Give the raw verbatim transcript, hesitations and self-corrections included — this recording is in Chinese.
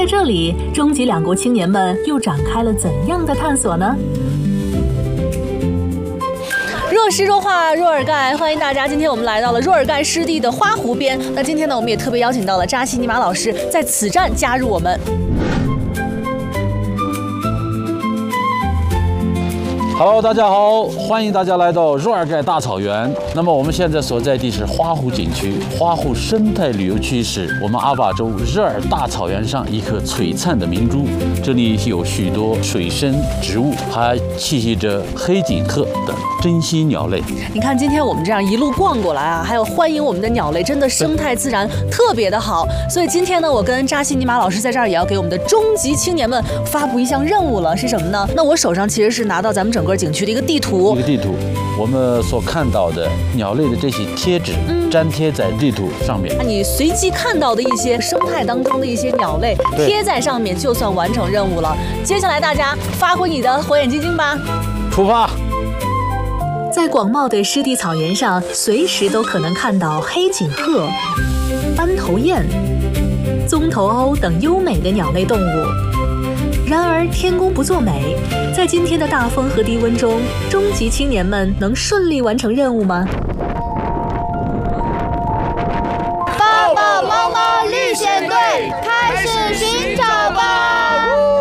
这里，中吉两国青年们又展开了怎样的探索呢？若湿若化若尔盖，欢迎大家！今天我们来到了若尔盖湿地的花湖边。那今天呢，我们也特别邀请到了扎西尼玛老师，在此站加入我们。 Hello， 大家好，欢迎大家来到若尔盖大草原。那么我们现在所在地是花湖景区，花湖生态旅游区是我们阿坝州热尔大草原上一颗璀璨的明珠。这里有许多水生植物，还栖息着黑颈鹤等珍稀鸟类。 你看，今天我们这样一路逛过来啊，还有欢迎我们的鸟类，真的生态自然特别的好。所以今天呢，我跟扎西尼玛老师在这儿也要给我们的中级青年们发布一项任务了，是什么呢？那我手上其实是拿到咱们整个景区的一个地图， 一个地图，我们所看到的鸟类的这些贴纸，嗯、粘贴在地图上面。 那你随机看到的一些生态当中的一些鸟类贴在上面，就算完成任务了。接下来大家发挥你的火眼金睛吧， 出发！ 在广袤的湿地草原上，随时都可能看到黑颈鹤、斑头雁、棕头鸥等优美的鸟类动物。然而天公不作美，在今天的大风和低温中，中级青年们能顺利完成任务吗？ 爸爸妈妈历险队开始寻找